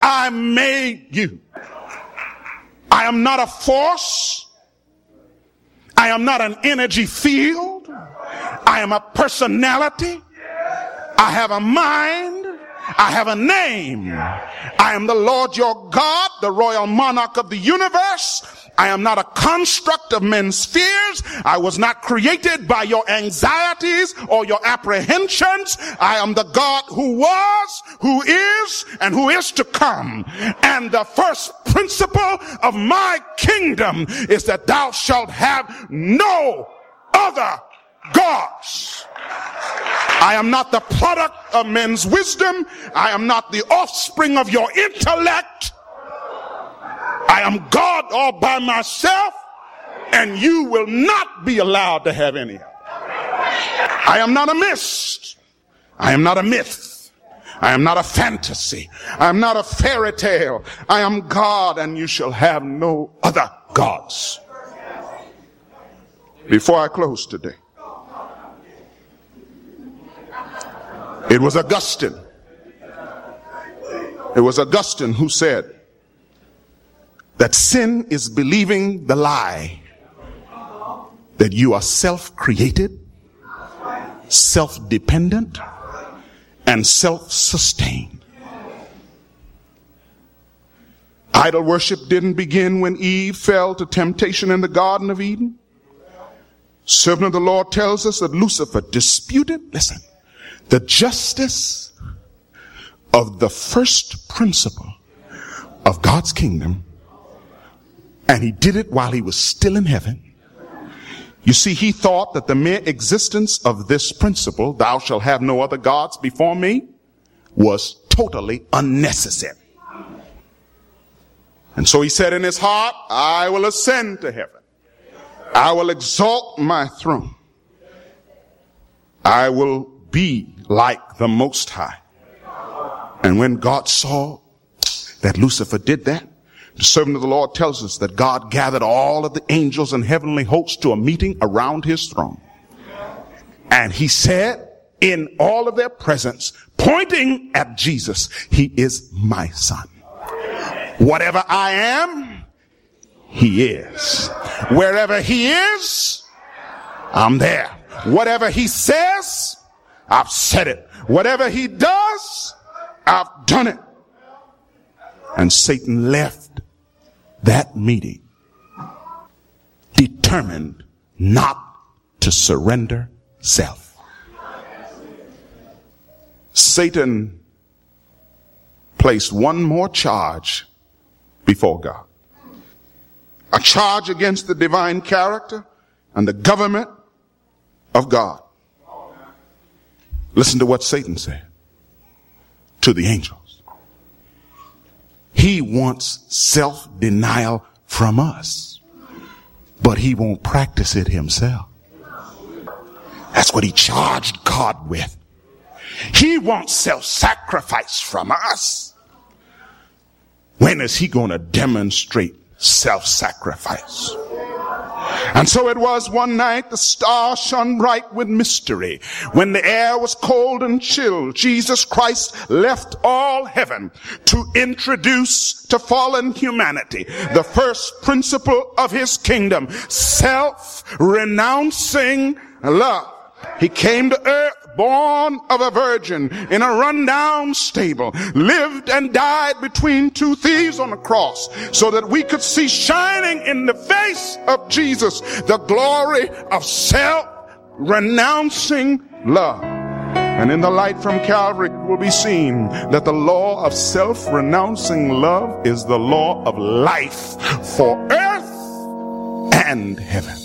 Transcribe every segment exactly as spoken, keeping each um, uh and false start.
I made you. I am not a force. I am not an energy field. I am a personality. I have a mind. I have a name. I am the Lord your God, the royal monarch of the universe. I am not a construct of men's fears. I was not created by your anxieties or your apprehensions. I am the God who was, who is, and who is to come. And the first principle of my kingdom is that thou shalt have no other gods. I am not the product of men's wisdom. I am not the offspring of your intellect. I am God all by myself, and you will not be allowed to have any. I am not a mist. I am not a myth. I am not a fantasy. I am not a fairy tale. I am God, and you shall have no other gods. Before I close today, it was Augustine. It was Augustine who said that sin is believing the lie that you are self-created, self-dependent, and self-sustained. Idol worship didn't begin when Eve fell to temptation in the Garden of Eden. Servant of the Lord tells us that Lucifer disputed, listen, the justice of the first principle of God's kingdom, and he did it while he was still in heaven. You see, he thought that the mere existence of this principle, thou shalt have no other gods before me, was totally unnecessary. And so he said in his heart, I will ascend to heaven. I will exalt my throne. I will be like the Most High. And when God saw that Lucifer did that, the servant of the Lord tells us that God gathered all of the angels and heavenly hosts to a meeting around his throne. And he said in all of their presence, pointing at Jesus, he is my son. Whatever I am, he is. Wherever he is, I'm there. Whatever he says, I've said it. Whatever he does, I've done it. And Satan left that meeting determined not to surrender self. Satan placed one more charge before God. A charge against the divine character and the government of God. Listen to what Satan said to the angels. He wants self-denial from us, but he won't practice it himself. That's what he charged God with. He wants self-sacrifice from us. When is he going to demonstrate self-sacrifice? And so it was one night, the star shone bright with mystery. When the air was cold and chill, Jesus Christ left all heaven to introduce to fallen humanity the first principle of his kingdom, self-renouncing love. He came to earth, born of a virgin in a rundown stable, lived and died between two thieves on the cross so that we could see shining in the face of Jesus the glory of self-renouncing love. And in the light from Calvary it will be seen that the law of self-renouncing love is the law of life for earth and heaven.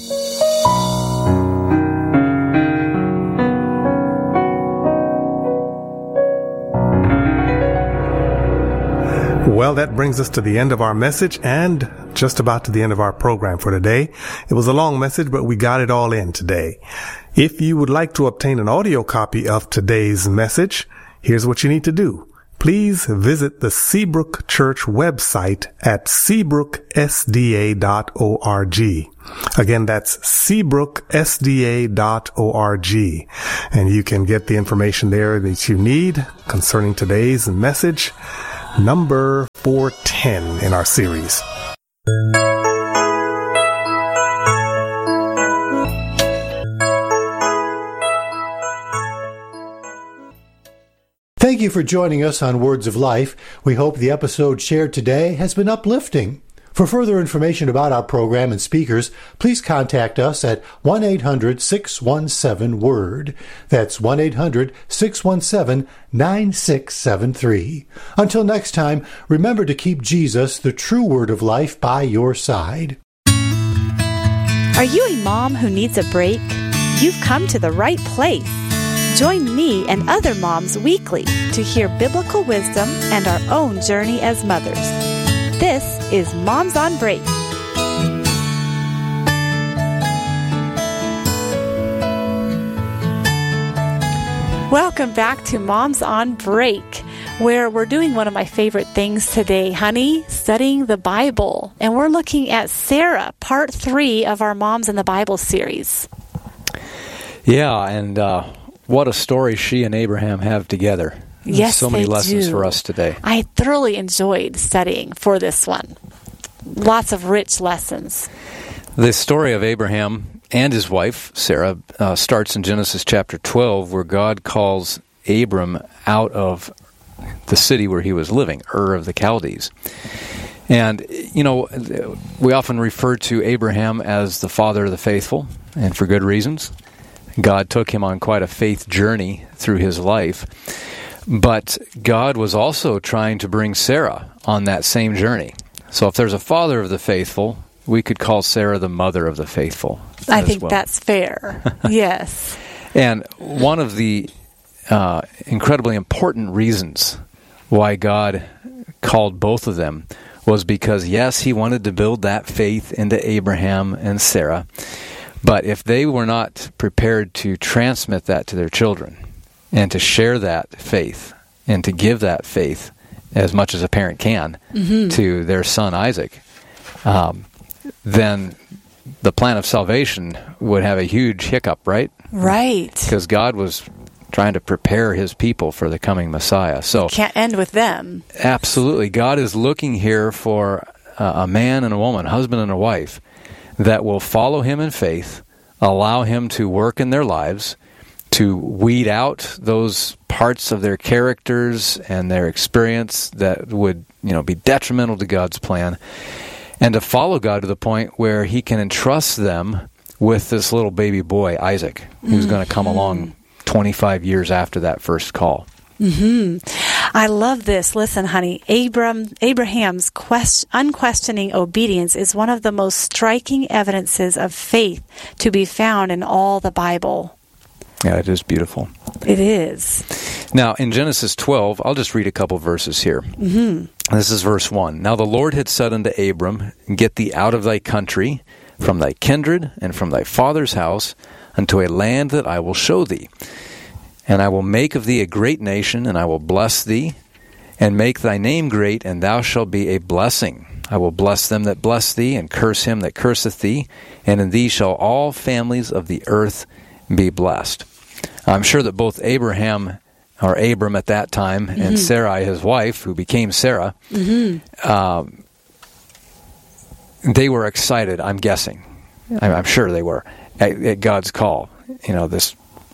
Well, that brings us to the end of our message and just about to the end of our program for today. It was a long message, but we got it all in today. If you would like to obtain an audio copy of today's message, here's what you need to do. Please visit the Seabrook Church website at seabrook s d a dot org. Again, that's seabrook s d a dot org. And you can get the information there that you need concerning today's message. Number four ten in our series. Thank you for joining us on Words of Life. We hope the episode shared today has been uplifting. For further information about our program and speakers, please contact us at one eight hundred six one seven WORD. That's one eight hundred six one seven nine six seven three. Until next time, remember to keep Jesus, the true Word of Life, by your side. Are you a mom who needs a break? You've come to the right place. Join me and other moms weekly to hear biblical wisdom and our own journey as mothers. This is Moms on Break. Welcome back to Moms on Break, where we're doing one of my favorite things today, honey, studying the Bible. And we're looking at Sarah, part three of our Moms in the Bible series. Yeah, and uh, what a story she and Abraham have together. Yes, so many they lessons do. for us today. I thoroughly enjoyed studying for this one. Lots of rich lessons. The story of Abraham and his wife, Sarah, uh, starts in Genesis chapter twelve, where God calls Abram out of the city where he was living, Ur of the Chaldees. And, you know, we often refer to Abraham as the father of the faithful, and for good reasons. God took him on quite a faith journey through his life. But God was also trying to bring Sarah on that same journey. So if there's a father of the faithful, we could call Sarah the mother of the faithful. I think well. that's fair. Yes. And one of the uh, incredibly important reasons why God called both of them was because, yes, he wanted to build that faith into Abraham and Sarah. But if they were not prepared to transmit that to their children, and to share that faith, and to give that faith as much as a parent can mm-hmm. to their son Isaac, um, then the plan of salvation would have a huge hiccup, right? Right. Because God was trying to prepare his people for the coming Messiah. So can't end with them. Absolutely. God is looking here for uh, a man and a woman, husband and a wife, that will follow him in faith, allow him to work in their lives, to weed out those parts of their characters and their experience that would, you know, be detrimental to God's plan, and to follow God to the point where he can entrust them with this little baby boy, Isaac, who's mm-hmm. going to come along twenty-five years after that first call. Mm-hmm. I love this. Listen, honey, Abram, Abraham's quest, unquestioning obedience is one of the most striking evidences of faith to be found in all the Bible. Yeah, it is beautiful. It is. Now, in Genesis twelve, I'll just read a couple verses here. Mm-hmm. This is verse one. Now the Lord had said unto Abram, Get thee out of thy country, from thy kindred, and from thy father's house, unto a land that I will show thee. And I will make of thee a great nation, and I will bless thee, and make thy name great, and thou shalt be a blessing. I will bless them that bless thee, and curse him that curseth thee, and in thee shall all families of the earth be blessed. I'm sure that both Abraham, or Abram at that time, mm-hmm. and Sarai, his wife, who became Sarah, mm-hmm. um, they were excited, I'm guessing. I'm sure they were, at, at God's call. You know, this...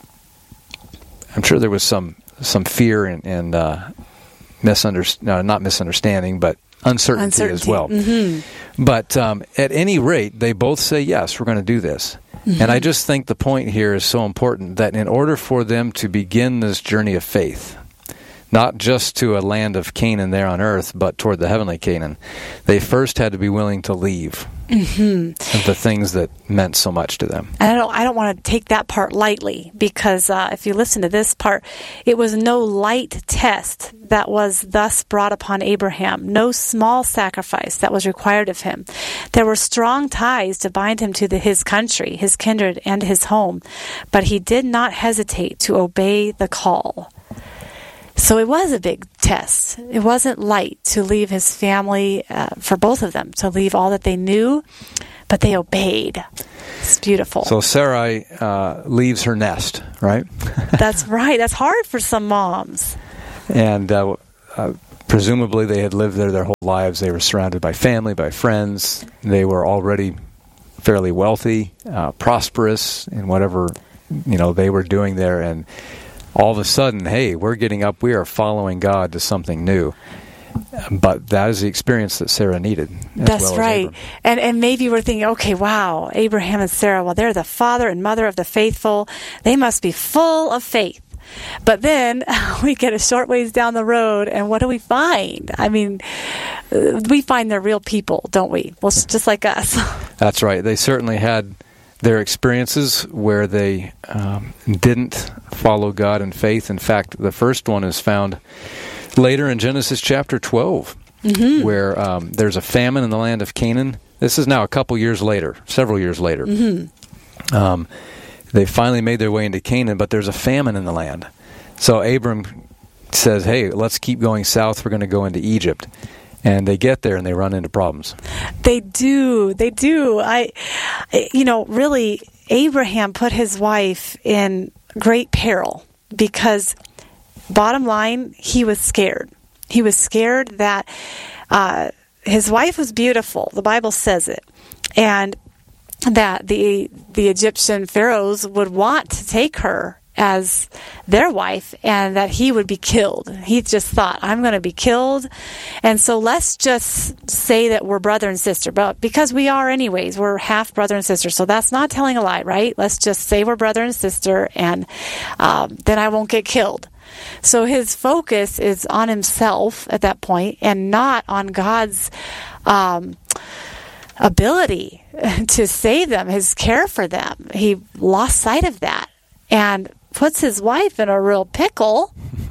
I'm sure there was some, some fear and, and uh, misunderst- no, not misunderstanding, but uncertainty, uncertainty. as well. Mm-hmm. But um, at any rate, they both say, yes, we're going to do this. Mm-hmm. And I just think the point here is so important that in order for them to begin this journey of faith, not just to a land of Canaan there on earth, but toward the heavenly Canaan, they first had to be willing to leave mm-hmm. the things that meant so much to them. And I don't, I don't want to take that part lightly, because uh, if you listen to this part, it was no light test that was thus brought upon Abraham, no small sacrifice that was required of him. There were strong ties to bind him to the, his country, his kindred, and his home, but he did not hesitate to obey the call. So it was a big test. It wasn't light to leave his family, uh, for both of them, to leave all that they knew, but they obeyed. It's beautiful. So Sarai uh, leaves her nest, right? That's right. That's hard for some moms. And uh, uh, presumably they had lived there their whole lives. They were surrounded by family, by friends. They were already fairly wealthy, uh, prosperous in whatever, you know, they were doing there. And all of a sudden, hey, we're getting up, we are following God to something new. But that is the experience that Sarah needed. As That's well as right. Abram. And and maybe we're thinking, okay, wow, Abraham and Sarah, well, they're the father and mother of the faithful. They must be full of faith. But then we get a short ways down the road, and what do we find? I mean, we find they're real people, don't we? Well, just like us. That's right. They certainly had their experiences where they um, didn't follow God in faith. In fact, the first one is found later in Genesis chapter twelve, mm-hmm. where um, there's a famine in the land of Canaan. This is now a couple years later, several years later. Mm-hmm. Um, they finally made their way into Canaan, but there's a famine in the land. So Abram says, hey, let's keep going south. We're going to go into Egypt. And they get there and they run into problems. They do. They do. I, you know, really, Abraham put his wife in great peril because, bottom line, he was scared. He was scared that uh, his wife was beautiful. The Bible says it. And that the the Egyptian pharaohs would want to take her as their wife and that he would be killed. He just thought, I'm going to be killed. And so let's just say that we're brother and sister. But because we are anyways, we're half brother and sister. So that's not telling a lie, right? Let's just say we're brother and sister and um, then I won't get killed. So his focus is on himself at that point and not on God's um, ability to save them, his care for them. He lost sight of that and puts his wife in a real pickle.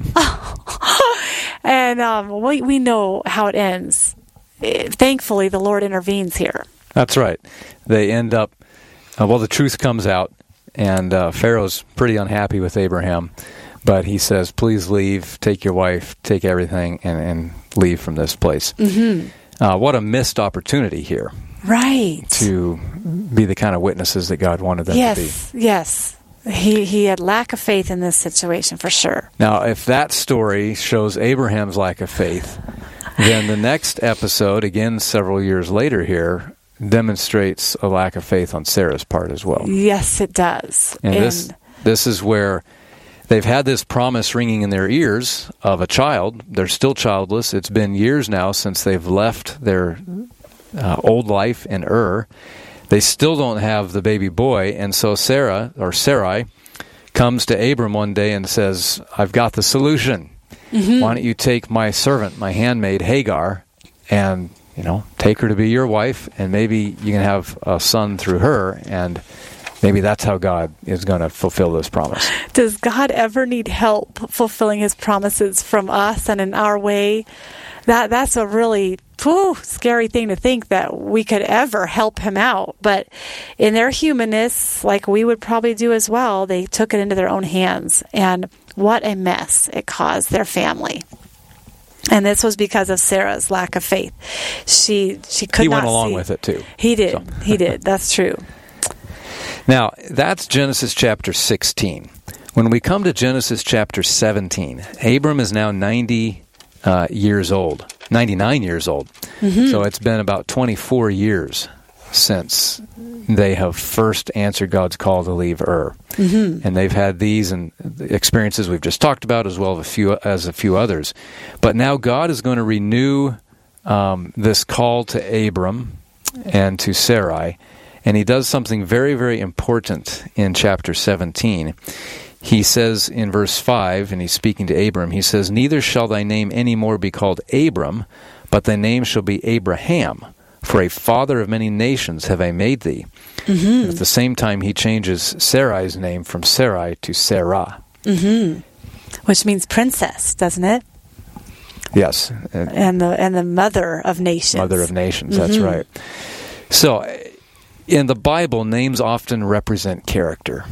and um, we, we know how it ends. Thankfully, the Lord intervenes here. That's right. They end up, uh, well, the truth comes out, and uh, Pharaoh's pretty unhappy with Abraham. But he says, please leave, take your wife, take everything, and, and leave from this place. Mm-hmm. Uh, what a missed opportunity here. Right. To be the kind of witnesses that God wanted them yes, to be. Yes, yes. He, he had lack of faith in this situation, for sure. Now, if that story shows Abraham's lack of faith, then the next episode, again several years later here, demonstrates a lack of faith on Sarah's part as well. Yes, it does. And, and this this is where they've had this promise ringing in their ears of a child. They're still childless. It's been years now since they've left their uh, old life in Ur. They still don't have the baby boy, and so Sarah, or Sarai, comes to Abram one day and says, I've got the solution. Mm-hmm. Why don't you take my servant, my handmaid, Hagar, and, you know, take her to be your wife, and maybe you can have a son through her, and maybe that's how God is going to fulfill this promise. Does God ever need help fulfilling his promises from us and in our way? That That's a really whew, scary thing to think that we could ever help him out. But in their humanness, like we would probably do as well, they took it into their own hands. And what a mess it caused their family. And this was because of Sarah's lack of faith. She she could he not went along see. with it too. He did. So. He did. That's true. Now, that's Genesis chapter sixteen. When we come to Genesis chapter seventeen, Abram is now ninety uh, years old, ninety-nine years old. Mm-hmm. So it's been about twenty-four years since they have first answered God's call to leave Ur. Mm-hmm. And they've had these and the experiences we've just talked about, as well as a few, as a few others. But now God is going to renew um, this call to Abram and to Sarai. And he does something very, very important in chapter seventeen. He says in verse five, and he's speaking to Abram, he says, neither shall thy name any more be called Abram, but thy name shall be Abraham, for a father of many nations have I made thee. Mm-hmm. At the same time, he changes Sarai's name from Sarai to Sarah. Mm-hmm. Which means princess, doesn't it? Yes. And the and the mother of nations. Mother of nations, mm-hmm. That's right. So, in the Bible, names often represent character.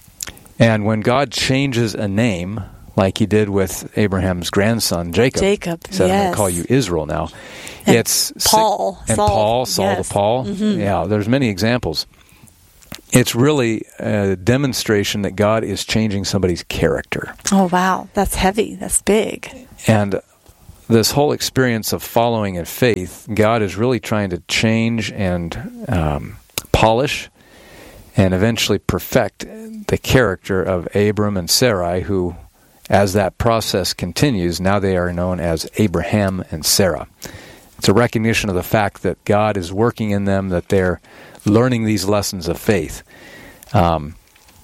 And when God changes a name, like he did with Abraham's grandson, Jacob, Jacob, he said, yes. I'm going to call you Israel now. And it's Paul. And Saul, Paul, Saul yes. to Paul. Mm-hmm. Yeah, there's many examples. It's really a demonstration that God is changing somebody's character. Oh, wow. That's heavy. That's big. And this whole experience of following in faith, God is really trying to change and um, polish and eventually perfect the character of Abram and Sarai, who, as that process continues, now they are known as Abraham and Sarah. It's a recognition of the fact that God is working in them, that they're learning these lessons of faith. Um,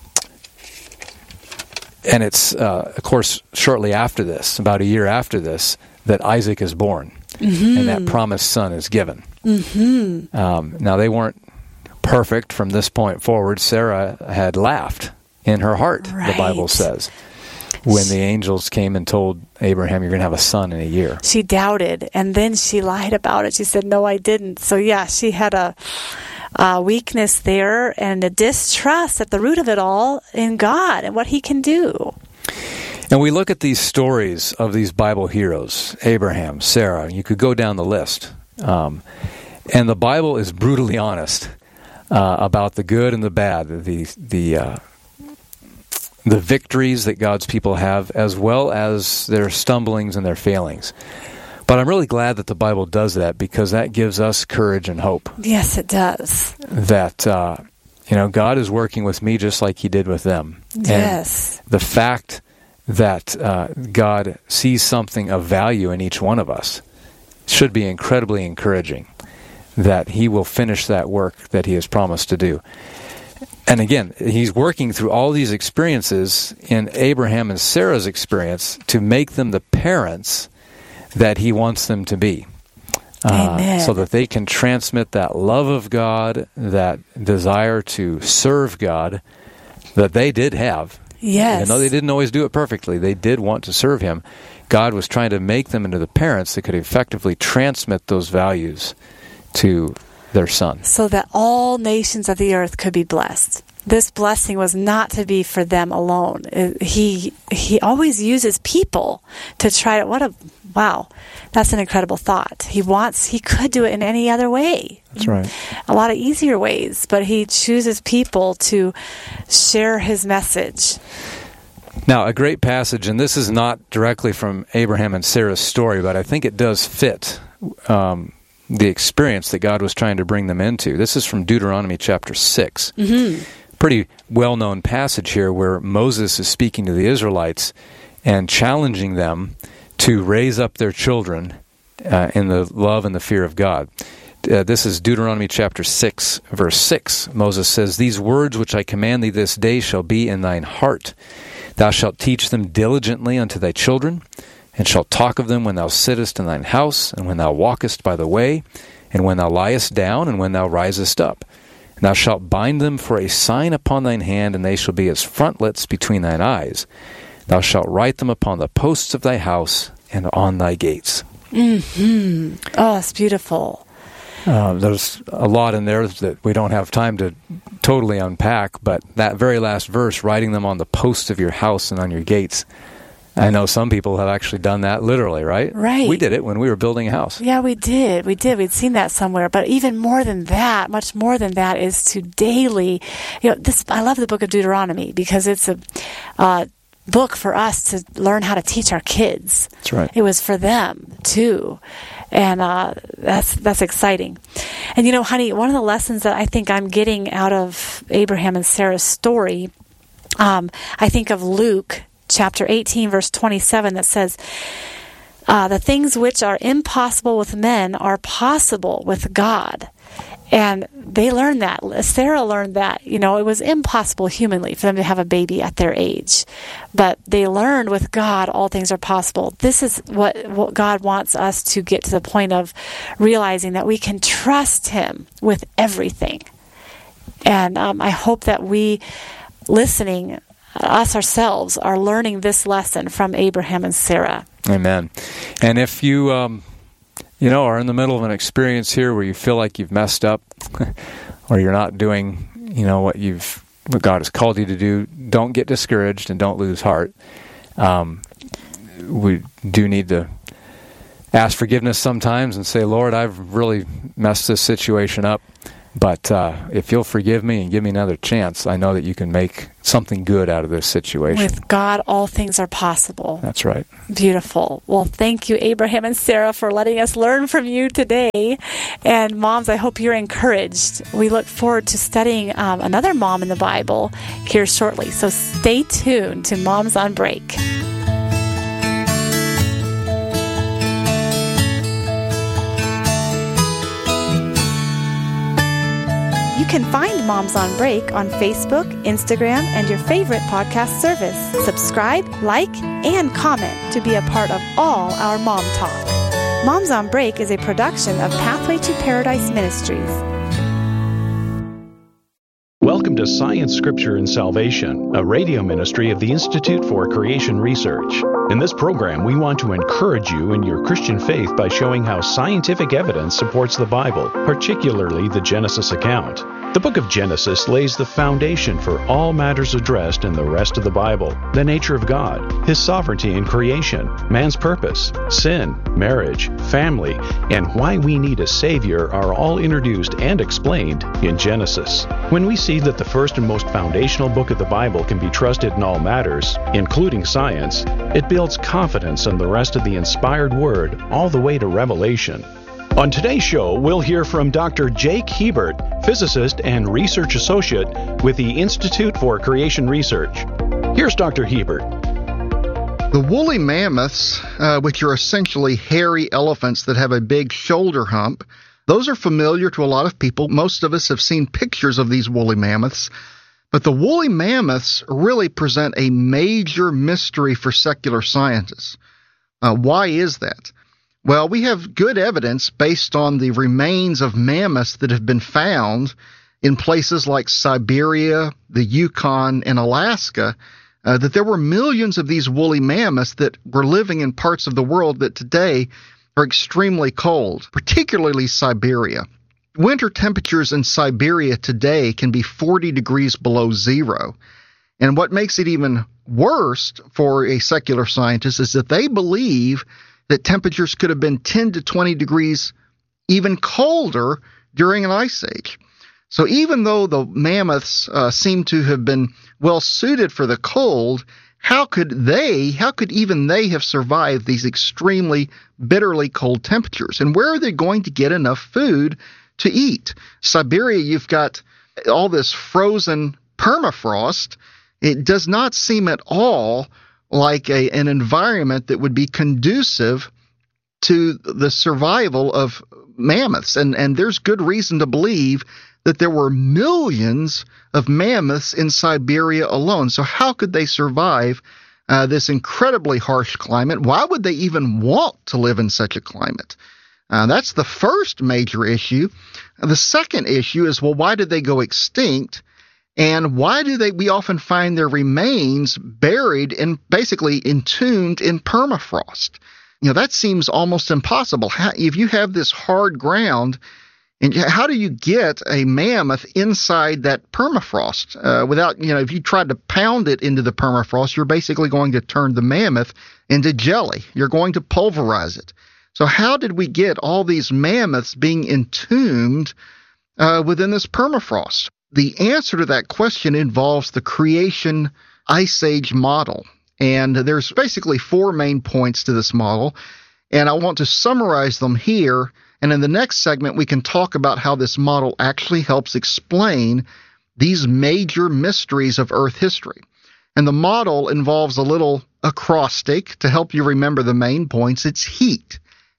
and it's, uh, of course, shortly after this, about a year after this, that Isaac is born, mm-hmm. and that promised son is given. Mm-hmm. Um, now, they weren't perfect from this point forward. Sarah had laughed in her heart, right. The Bible says, when the angels came and told Abraham, you're going to have a son in a year. She doubted, and then she lied about it. She said, no, I didn't. So, yeah, she had a, a weakness there and a distrust at the root of it all in God and what he can do. And we look at these stories of these Bible heroes, Abraham, Sarah. You could go down the list. Um, and the Bible is brutally honest uh, about the good and the bad, the the uh, the victories that God's people have, as well as their stumblings and their failings. But I'm really glad that the Bible does that, because that gives us courage and hope. Yes, it does. That, uh, you know, God is working with me just like he did with them. Yes. And the fact that uh, God sees something of value in each one of us should be incredibly encouraging, that he will finish that work that he has promised to do. And again, he's working through all these experiences in Abraham and Sarah's experience to make them the parents that he wants them to be. Uh, so that they can transmit that love of God, that desire to serve God that they did have. Yes. Even though they didn't always do it perfectly, they did want to serve him. God was trying to make them into the parents that could effectively transmit those values to their son. So that all nations of the earth could be blessed. This blessing was not to be for them alone. He he always uses people to try to, what a, wow, that's an incredible thought. He wants, he could do it in any other way. That's right. A lot of easier ways, but he chooses people to share his message. Now, a great passage, and this is not directly from Abraham and Sarah's story, but I think it does fit um, the experience that God was trying to bring them into. This is from Deuteronomy chapter six. Mm-hmm. Pretty well-known passage here where Moses is speaking to the Israelites and challenging them to raise up their children uh, in the love and the fear of God. Uh, this is Deuteronomy chapter six, verse six. Moses says, "These words which I command thee this day shall be in thine heart. Thou shalt teach them diligently unto thy children, and shalt talk of them when thou sittest in thine house, and when thou walkest by the way, and when thou liest down, and when thou risest up. And thou shalt bind them for a sign upon thine hand, and they shall be as frontlets between thine eyes. Thou shalt write them upon the posts of thy house and on thy gates." Mm-hmm. Oh, it's beautiful. Uh, there's a lot in there that we don't have time to totally unpack, but that very last verse, writing them on the posts of your house and on your gates, I know some people have actually done that literally, right? Right. We did it when we were building a house. Yeah, we did. We did. We'd seen that somewhere. But even more than that, much more than that, is to daily, you know, this, I love the book of Deuteronomy because it's a uh, book for us to learn how to teach our kids. That's right. It was for them, too. And uh, that's that's exciting. And, you know, honey, one of the lessons that I think I'm getting out of Abraham and Sarah's story, um, I think of Luke chapter eighteen, verse twenty-seven, that says, uh, the things which are impossible with men are possible with God. And they learned that. Sarah learned that. You know, it was impossible humanly for them to have a baby at their age. But they learned with God all things are possible. This is what, what God wants us to get to the point of realizing that we can trust him with everything. And um, I hope that we, listening, us ourselves, are learning this lesson from Abraham and Sarah. Amen. And if you, um, you know, are in the middle of an experience here where you feel like you've messed up, or you're not doing, you know, what you've, what God has called you to do, don't get discouraged and don't lose heart. Um, we do need to ask forgiveness sometimes and say, Lord, I've really messed this situation up. But uh, if you'll forgive me and give me another chance, I know that you can make something good out of this situation. With God, all things are possible. That's right. Beautiful. Well, thank you, Abraham and Sarah, for letting us learn from you today. And moms, I hope you're encouraged. We look forward to studying um, another mom in the Bible here shortly. So stay tuned to Moms on Break. You can find Moms on Break on Facebook, Instagram, and your favorite podcast service. Subscribe, like, and comment to be a part of all our Mom Talk. Moms on Break is a production of Pathway to Paradise Ministries. Welcome to Science, Scripture, and Salvation, a radio ministry of the Institute for Creation Research. In this program, we want to encourage you in your Christian faith by showing how scientific evidence supports the Bible, particularly the Genesis account. The book of Genesis lays the foundation for all matters addressed in the rest of the Bible: the nature of God, His sovereignty in creation, man's purpose, sin, marriage, family, and why we need a Savior are all introduced and explained in Genesis. When we see that the first and most foundational book of the Bible can be trusted in all matters, including science, it builds confidence in the rest of the inspired Word all the way to Revelation. On today's show, we'll hear from Doctor Jake Hebert, physicist and research associate with the Institute for Creation Research. Here's Doctor Hebert. The woolly mammoths, uh, which are essentially hairy elephants that have a big shoulder hump, those are familiar to a lot of people. Most of us have seen pictures of these woolly mammoths. But the woolly mammoths really present a major mystery for secular scientists. Uh, why is that? Well, we have good evidence based on the remains of mammoths that have been found in places like Siberia, the Yukon, and Alaska, uh, that there were millions of these woolly mammoths that were living in parts of the world that today are extremely cold, particularly Siberia. Winter temperatures in Siberia today can be forty degrees below zero. And what makes it even worse for a secular scientist is that they believe that temperatures could have been ten to twenty degrees even colder during an ice age. So even though the mammoths uh, seem to have been well suited for the cold, how could they, how could even they have survived these extremely bitterly cold temperatures? And where are they going to get enough food to eat? Siberia, you've got all this frozen permafrost. It does not seem at all like a, an environment that would be conducive to the survival of mammoths. And, and there's good reason to believe that there were millions of mammoths in Siberia alone. So how could they survive uh, this incredibly harsh climate? Why would they even want to live in such a climate? Uh, that's the first major issue. The second issue is, well, why did they go extinct? And why do they? We often find their remains buried and basically entombed in permafrost. You know, that seems almost impossible. How, if you have this hard ground, and how do you get a mammoth inside that permafrost uh, without, you know, if you tried to pound it into the permafrost, you're basically going to turn the mammoth into jelly. You're going to pulverize it. So how did we get all these mammoths being entombed uh, within this permafrost? The answer to that question involves the creation ice age model. And there's basically four main points to this model. And I want to summarize them here. And in the next segment, we can talk about how this model actually helps explain these major mysteries of Earth history. And the model involves a little acrostic to help you remember the main points. It's HEAT,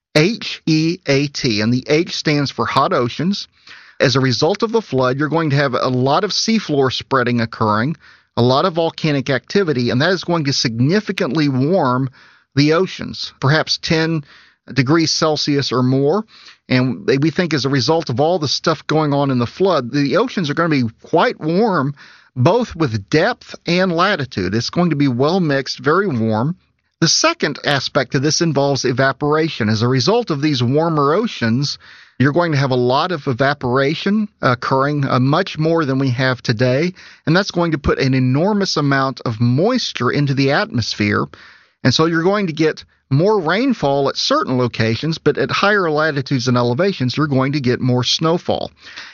H E A T. And the H stands for hot oceans. As a result of the flood, you're going to have a lot of seafloor spreading occurring, a lot of volcanic activity, and that is going to significantly warm the oceans, perhaps ten degrees Celsius or more. And we think as a result of all the stuff going on in the flood, the oceans are going to be quite warm, both with depth and latitude. It's going to be well mixed, very warm. The second aspect of this involves evaporation. As a result of these warmer oceans, you're going to have a lot of evaporation occurring, uh, much more than we have today, and that's going to put an enormous amount of moisture into the atmosphere. And so you're going to get more rainfall at certain locations, but at higher latitudes and elevations, you're going to get more snowfall.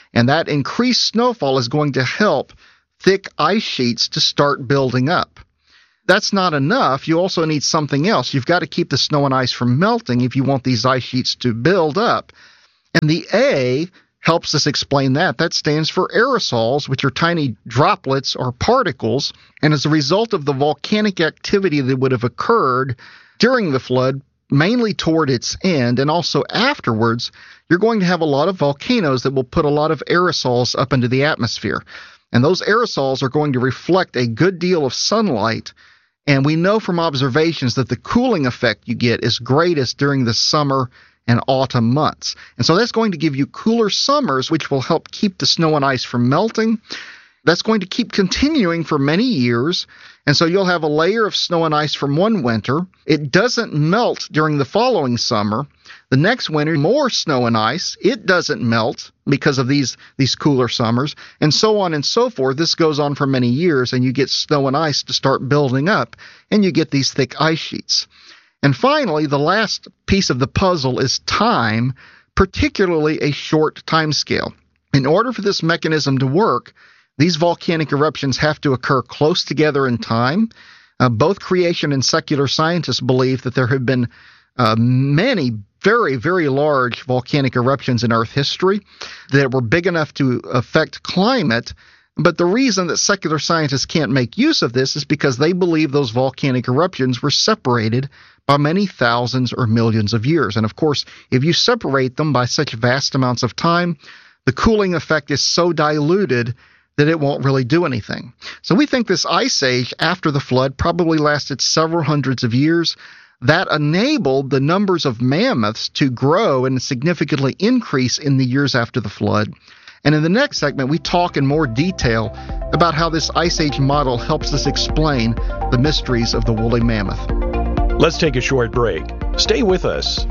And that increased snowfall is going to help thick ice sheets to start building up. That's not enough. You also need something else. You've got to keep the snow and ice from melting if you want these ice sheets to build up. And the A helps us explain that. That stands for aerosols, which are tiny droplets or particles. And as a result of the volcanic activity that would have occurred during the flood, mainly toward its end and also afterwards, you're going to have a lot of volcanoes that will put a lot of aerosols up into the atmosphere. And those aerosols are going to reflect a good deal of sunlight. And we know from observations that the cooling effect you get is greatest during the summer and autumn months. And so that's going to give you cooler summers, which will help keep the snow and ice from melting. That's going to keep continuing for many years. And so you'll have a layer of snow and ice from one winter. It doesn't melt during the following summer. The next winter, more snow and ice. It doesn't melt because of these, these cooler summers, and so on and so forth. This goes on for many years, and you get snow and ice to start building up, and you get these thick ice sheets. And finally, the last piece of the puzzle is time, particularly a short time scale. In order for this mechanism to work, these volcanic eruptions have to occur close together in time. Uh, both creation and secular scientists believe that there have been uh, many very, very large volcanic eruptions in Earth history that were big enough to affect climate. But the reason that secular scientists can't make use of this is because they believe those volcanic eruptions were separated by many thousands or millions of years. And of course, if you separate them by such vast amounts of time, the cooling effect is so diluted that it won't really do anything. So we think this ice age after the flood probably lasted several hundreds of years. That enabled the numbers of mammoths to grow and significantly increase in the years after the flood. And in the next segment, we talk in more detail about how this Ice Age model helps us explain the mysteries of the woolly mammoth. Let's take a short break. Stay with us.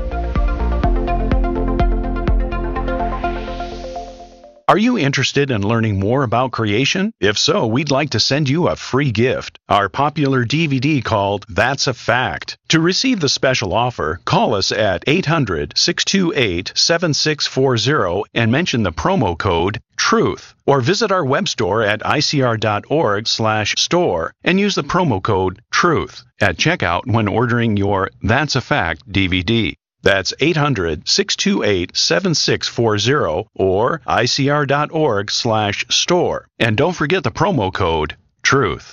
Are you interested in learning more about creation? If so, we'd like to send you a free gift, our popular D V D called That's a Fact. To receive the special offer, call us at eight hundred, six two eight, seven six four zero and mention the promo code TRUTH, or visit our web store at I C R dot org slash store and use the promo code TRUTH at checkout when ordering your That's a Fact D V D. That's eight hundred, six two eight, seven six four zero or I C R dot org slash store. And don't forget the promo code TRUTH.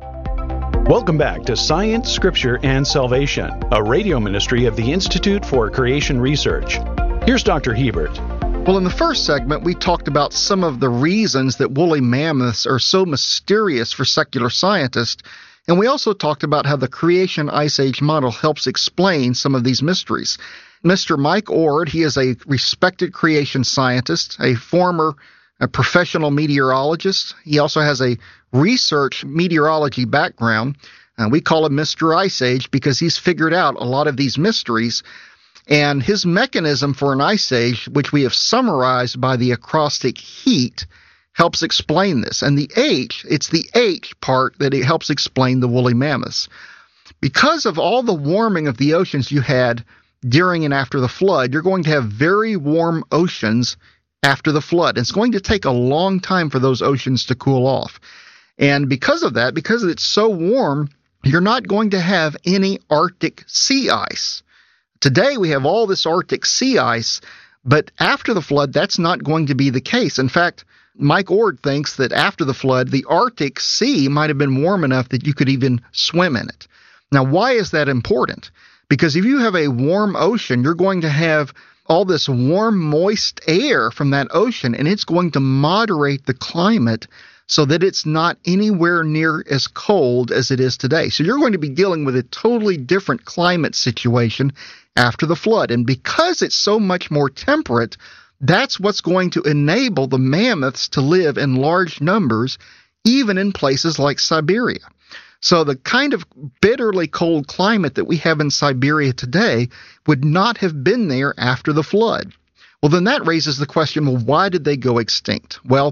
Welcome back to Science, Scripture, and Salvation, a radio ministry of the Institute for Creation Research. Here's Doctor Hebert. Well, in the first segment, we talked about some of the reasons that woolly mammoths are so mysterious for secular scientists. And we also talked about how the creation Ice Age model helps explain some of these mysteries. Mister Mike Ord, he is a respected creation scientist, a former a professional meteorologist. He also has a research meteorology background. Uh, we call him Mister Ice Age because he's figured out a lot of these mysteries. And his mechanism for an ice age, which we have summarized by the acrostic heat, helps explain this. And the H, it's the H part that it helps explain the woolly mammoths. Because of all the warming of the oceans you had during and after the flood, you're going to have very warm oceans after the flood. It's going to take a long time for those oceans to cool off. And because of that, because it's so warm, you're not going to have any Arctic sea ice. Today we have all this Arctic sea ice, but after the flood, that's not going to be the case. In fact, Mike Ord thinks that after the flood, the Arctic Sea might have been warm enough that you could even swim in it. Now, why is that important? Because if you have a warm ocean, you're going to have all this warm, moist air from that ocean, and it's going to moderate the climate so that it's not anywhere near as cold as it is today. So you're going to be dealing with a totally different climate situation after the flood. And because it's so much more temperate, that's what's going to enable the mammoths to live in large numbers, even in places like Siberia. So the kind of bitterly cold climate that we have in Siberia today would not have been there after the flood. Well, then that raises the question, well, why did they go extinct? Well,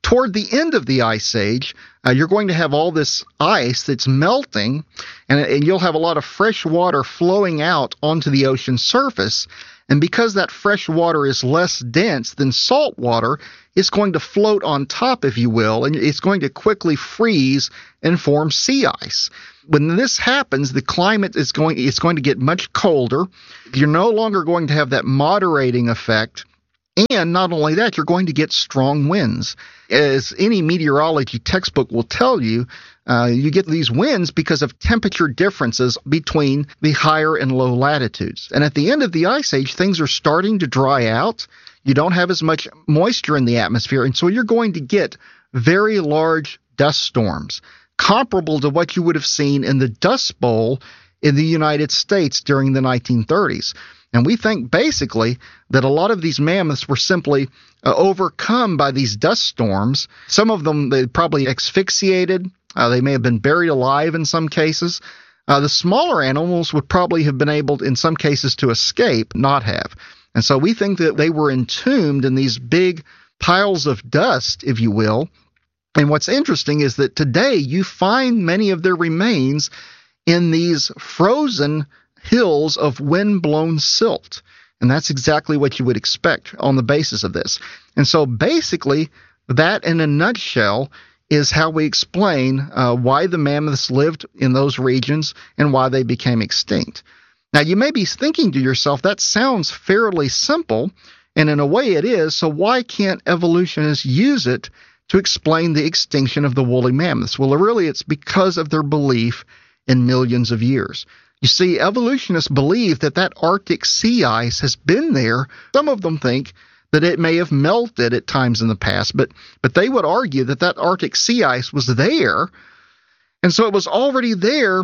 toward the end of the Ice Age, uh, you're going to have all this ice that's melting, and, and you'll have a lot of fresh water flowing out onto the ocean surface. And because that fresh water is less dense than salt water, it's going to float on top, if you will, and it's going to quickly freeze and form sea ice. When this happens, the climate is going, it's going to get much colder. You're no longer going to have that moderating effect. And not only that, you're going to get strong winds. As any meteorology textbook will tell you, uh, you get these winds because of temperature differences between the higher and low latitudes. And at the end of the Ice Age, things are starting to dry out. You don't have as much moisture in the atmosphere, and so you're going to get very large dust storms, comparable to what you would have seen in the Dust Bowl in the United States during the nineteen thirties. And we think basically that a lot of these mammoths were simply uh, overcome by these dust storms. Some of them, they probably asphyxiated. Uh, they may have been buried alive in some cases. Uh, the smaller animals would probably have been able, in some cases, to escape, not have. And so we think that they were entombed in these big piles of dust, if you will. And what's interesting is that today you find many of their remains in these frozen hills of wind-blown silt. And that's exactly what you would expect on the basis of this. And so basically, that in a nutshell is how we explain uh, why the mammoths lived in those regions and why they became extinct. Now, you may be thinking to yourself, that sounds fairly simple, and in a way it is, so why can't evolutionists use it to explain the extinction of the woolly mammoths? Well, really, it's because of their belief in millions of years. You see, evolutionists believe that that Arctic sea ice has been there. Some of them think that it may have melted at times in the past, but, but they would argue that that Arctic sea ice was there, and so it was already there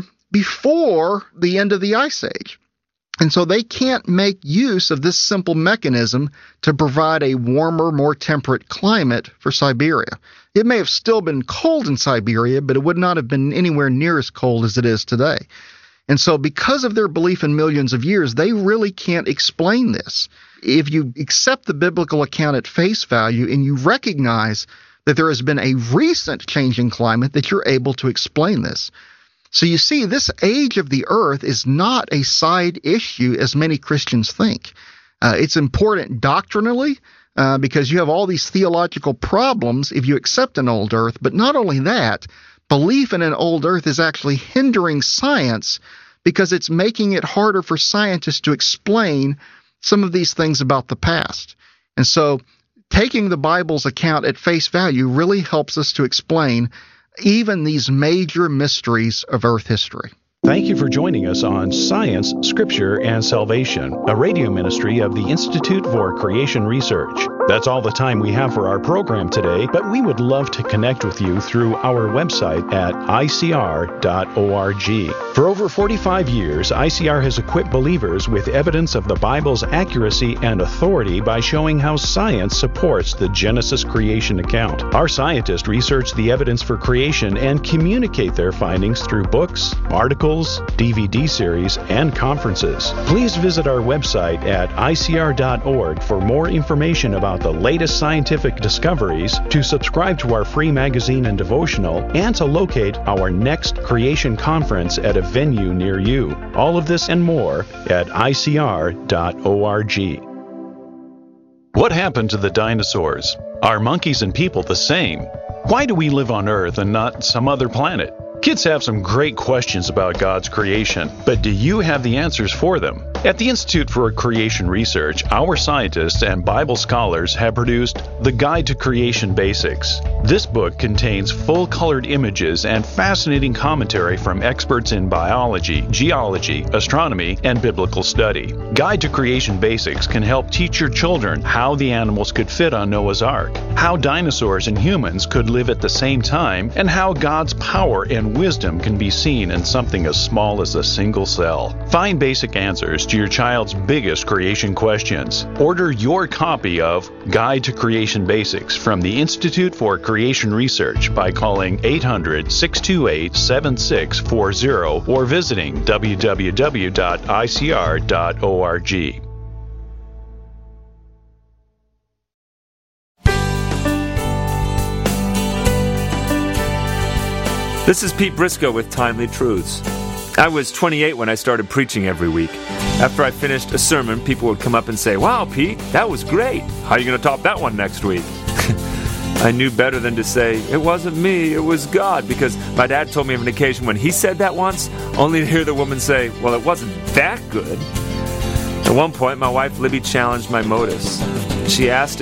before the end of the Ice Age. And so they can't make use of this simple mechanism to provide a warmer, more temperate climate for Siberia. It may have still been cold in Siberia, but it would not have been anywhere near as cold as it is today. And so because of their belief in millions of years, they really can't explain this. If you accept the biblical account at face value and you recognize that there has been a recent change in climate, that you're able to explain this. So you see, this age of the earth is not a side issue as many Christians think. Uh, it's important doctrinally uh, because you have all these theological problems if you accept an old earth, but not only that, belief in an old earth is actually hindering science because it's making it harder for scientists to explain some of these things about the past. And so taking the Bible's account at face value really helps us to explain even these major mysteries of earth history. Thank you for joining us on Science, Scripture, and Salvation, a radio ministry of the Institute for Creation Research. That's all the time we have for our program today, but we would love to connect with you through our website at I C R dot org. For over forty-five years, I C R has equipped believers with evidence of the Bible's accuracy and authority by showing how science supports the Genesis creation account. Our scientists research the evidence for creation and communicate their findings through books, articles, D V D series, and conferences. Please visit our website at I C R dot org for more information about the latest scientific discoveries, to subscribe to our free magazine and devotional, and to locate our next creation conference at a venue near you. All of this and more at I C R dot org. What happened to the dinosaurs? Are monkeys and people the same? Why do we live on Earth and not some other planet? Kids have some great questions about God's creation, but do you have the answers for them? At the Institute for Creation Research, our scientists and Bible scholars have produced The Guide to Creation Basics. This book contains full-colored images and fascinating commentary from experts in biology, geology, astronomy, and biblical study. Guide to Creation Basics can help teach your children how the animals could fit on Noah's Ark, how dinosaurs and humans could live at the same time, and how God's power and wisdom can be seen in something as small as a single cell. Find basic answers to your child's biggest creation questions. Order your copy of Guide to Creation Basics from the Institute for Creation Research by calling eight hundred, six two eight, seven six four zero or visiting w w w dot I C R dot org. This is Pete Briscoe with Timely Truths. I was twenty-eight when I started preaching every week. After I finished a sermon, people would come up and say, "Wow, Pete, that was great. How are you going to top that one next week?" I knew better than to say, "It wasn't me, it was God," because my dad told me of an occasion when he said that once, only to hear the woman say, "Well, it wasn't that good." At one point, my wife Libby challenged my motives. She asked